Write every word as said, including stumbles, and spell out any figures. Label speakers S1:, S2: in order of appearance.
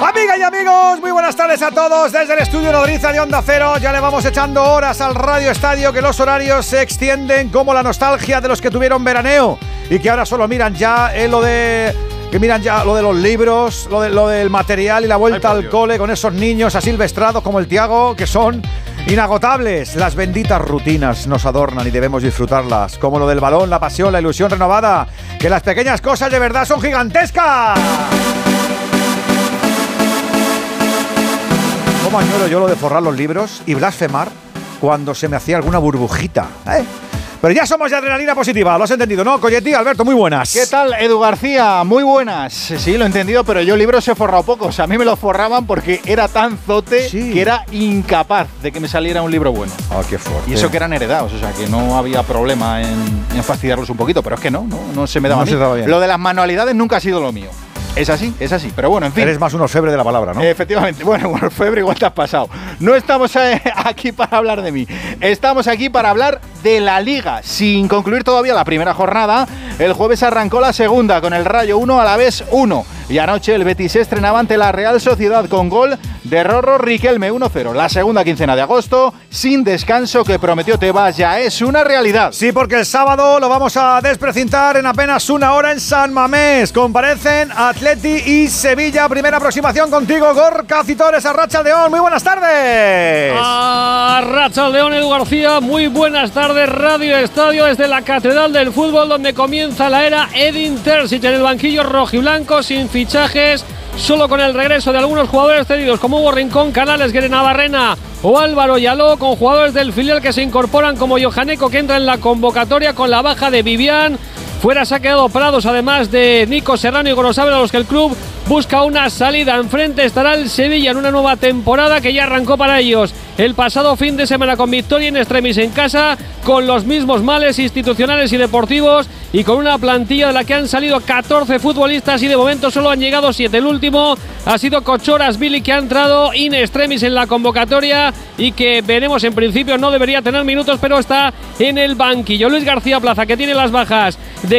S1: Amigas y amigos, muy buenas tardes a todos desde el estudio Nodriza de Onda Cero. Ya le vamos echando horas al Radio Estadio, que los horarios se extienden como la nostalgia de los que tuvieron veraneo y que ahora solo miran ya eh, lo de... que miran ya lo de los libros, lo, de, lo del material y la vuelta Ay, al cole con esos niños asilvestrados como el Tiago, que son inagotables. Las benditas rutinas nos adornan y debemos disfrutarlas, como lo del balón, la pasión, la ilusión renovada, que las pequeñas cosas de verdad son gigantescas. ¿Cómo añoro yo lo de forrar los libros y blasfemar cuando se me hacía alguna burbujita, ¿eh? Pero ya somos de adrenalina positiva, lo has entendido, ¿no? Coyetti, Alberto, muy buenas.
S2: ¿Qué tal, Edu García? Muy buenas. Sí, lo he entendido, pero yo libros he forrado pocos. A mí me los forraban porque era tan zote sí. que era incapaz de que me saliera un libro bueno.
S1: Ah, oh, qué fuerte.
S2: Y eso que eran heredados, o sea, que no había problema en, en fastidiarlos un poquito, pero es que no, no, no se me daba
S1: no
S2: a mí.
S1: Se daba bien.
S2: Lo de las manualidades nunca ha sido lo mío. Es así, es así, pero bueno, en fin.
S1: Eres más un orfebre de la palabra, ¿no?
S2: Efectivamente, bueno, un orfebre igual te has pasado. No estamos aquí para hablar de mí, estamos aquí para hablar de la Liga. Sin concluir todavía la primera jornada, el jueves arrancó la segunda con el Rayo uno, Alavés uno. Y anoche el Betis se estrenaba ante la Real Sociedad con gol de Rorro Riquelme, uno cero. La segunda quincena de agosto, sin descanso, que prometió Tebas, ya es una realidad.
S1: Sí, porque el sábado lo vamos a desprecintar en apenas una hora en San Mamés. Comparecen Atleti y Sevilla. Primera aproximación contigo, Gorka Citores, Arratsaldeon. Muy buenas tardes.
S3: Arratsaldeon, Edu García. Muy buenas tardes. Radio Estadio desde la Catedral del Fútbol, donde comienza la era Edin Terzic en el banquillo rojiblanco, sin fichajes, solo con el regreso de algunos jugadores cedidos como Hugo Rincón, Canales, Guerena Barrena o Álvaro Yaló, con jugadores del filial que se incorporan como Johaneco, que entra en la convocatoria con la baja de Vivian. Fuera se ha quedado Prados, además de Nico Serrano y Gorosabel, a los que el club busca una salida. Enfrente estará el Sevilla en una nueva temporada que ya arrancó para ellos el pasado fin de semana con victoria in extremis en casa, con los mismos males institucionales y deportivos y con una plantilla de la que han salido catorce futbolistas y de momento solo han llegado siete. El último ha sido Kochoras Billy, que ha entrado in extremis en la convocatoria y que veremos, en principio no debería tener minutos, pero está en el banquillo. Luis García Plaza, que tiene las bajas de